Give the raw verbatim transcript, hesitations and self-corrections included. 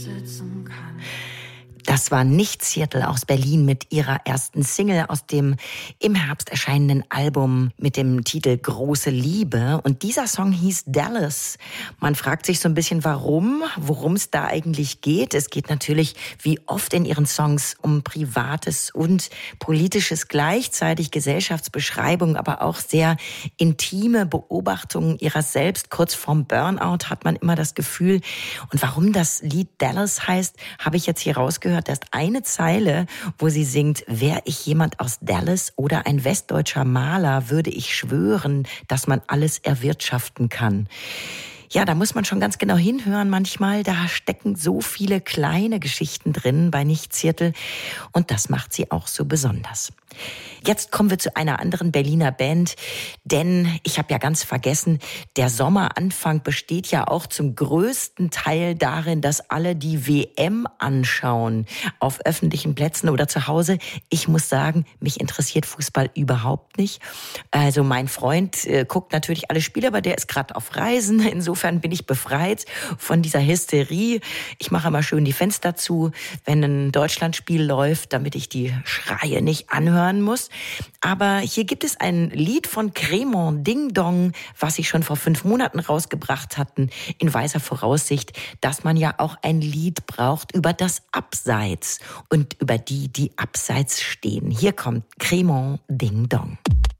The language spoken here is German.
sitzen kann. Das war Nicht Seattle aus Berlin mit ihrer ersten Single aus dem im Herbst erscheinenden Album mit dem Titel Große Liebe. Und dieser Song hieß Dallas. Man fragt sich so ein bisschen, warum, worum es da eigentlich geht. Es geht natürlich wie oft in ihren Songs um Privates und Politisches gleichzeitig, Gesellschaftsbeschreibung, aber auch sehr intime Beobachtungen ihrer selbst. Kurz vorm Burnout hat man immer das Gefühl. Und warum das Lied Dallas heißt, habe ich jetzt hier rausgehört. Da ist eine Zeile, wo sie singt: Wär ich jemand aus Dallas oder ein westdeutscher Maler, würde ich schwören, dass man alles erwirtschaften kann. Ja, da muss man schon ganz genau hinhören manchmal. Da stecken so viele kleine Geschichten drin bei Nicht Seattle. Und das macht sie auch so besonders. Jetzt kommen wir zu einer anderen Berliner Band, denn ich habe ja ganz vergessen, der Sommeranfang besteht ja auch zum größten Teil darin, dass alle die W M anschauen, auf öffentlichen Plätzen oder zu Hause. Ich muss sagen, mich interessiert Fußball überhaupt nicht. Also mein Freund äh, guckt natürlich alle Spiele, aber der ist gerade auf Reisen. Insofern bin ich befreit von dieser Hysterie. Ich mache immer schön die Fenster zu, wenn ein Deutschlandspiel läuft, damit ich die Schreie nicht anhören muss. Aber hier gibt es ein Lied von Cremant Ding Dong, was sie schon vor fünf Monaten rausgebracht hatten, in weiser Voraussicht, dass man ja auch ein Lied braucht über das Abseits und über die, die abseits stehen. Hier kommt Cremant Ding Dong.